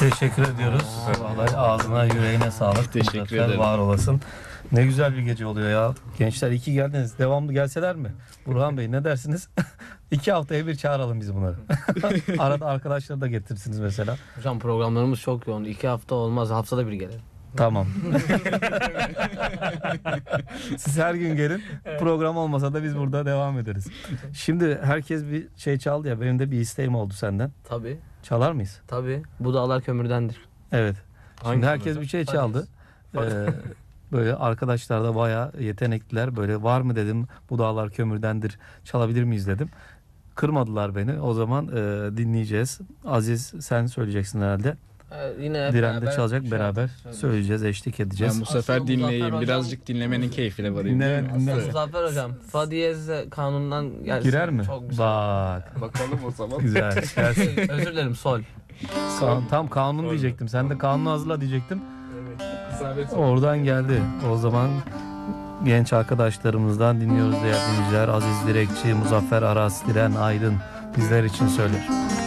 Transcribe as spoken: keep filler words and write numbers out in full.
Teşekkür ediyoruz. Vallahi ağzına yüreğine sağlık. Teşekkür Muzaffer, ederim. var olasın. Ne güzel bir gece oluyor ya. Gençler iyi ki geldiniz. Devamlı gelseler mi? Burhan Bey ne dersiniz? İki haftaya bir çağıralım biz bunları. Arada arkadaşları da getirsiniz mesela. Hocam programlarımız çok yoğun. İki hafta olmaz. Haftada bir gelelim. Tamam. Siz her gün gelin. Program olmasa da biz burada devam ederiz. Şimdi herkes bir şey çaldı ya. Benim de bir isteğim oldu senden. Tabii. Çalar mıyız? Tabii. Bu dağlar kömürdendir. Evet. Şimdi Hangisi herkes hocam? bir şey çaldı. Ee, böyle arkadaşlar da bayağı yetenekliler. Böyle var mı dedim, bu dağlar kömürdendir, çalabilir miyiz dedim. Kırmadılar beni. O zaman e, dinleyeceğiz. Aziz sen söyleyeceksin herhalde. Ee, yine hep Diren de beraber çalacak, şey beraber yapacağız. söyleyeceğiz, eşlik edeceğiz. Ben bu sefer Aslında dinleyeyim. Muzaffer Birazcık dinlemenin keyfine varayım. Dinle- değil mi? dinle- Aslında Muzaffer hocam. Fa diyez kanundan gelsin. Girer mi? Çok güzel. Bak. Bakalım o zaman. Güzel. Gelsin. Özür dilerim sol. Kan- tam kanun diyecektim. Sen de kanunu hazırla diyecektim. İsabet. Oradan geldi. O zaman genç arkadaşlarımızdan dinliyoruz değerli dinleyiciler. Aziz Direkçi, Muzaffer Aras, Diren Aydın bizler için söyler.